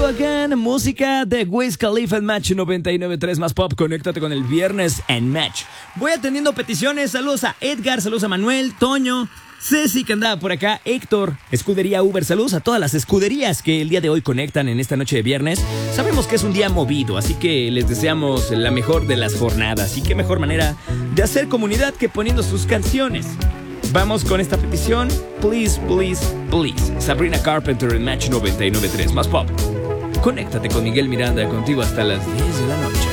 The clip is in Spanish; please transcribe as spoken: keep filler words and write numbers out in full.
Do Again, música de Wiz Khalifa en Match noventa y nueve punto tres más pop. Conéctate con el viernes en Match. Voy atendiendo peticiones. Saludos a Edgar, saludos a Manuel, Toño, Ceci que andaba por acá, Héctor, Escudería Uber. Saludos a todas las escuderías que el día de hoy conectan en esta noche de viernes. Sabemos que es un día movido, así que les deseamos la mejor de las jornadas. Y qué mejor manera de hacer comunidad que poniendo sus canciones. Vamos con esta petición. Please, please, please. Sabrina Carpenter en Match noventa y nueve punto tres más pop. Conéctate con Miguel Miranda, contigo hasta las diez de la noche.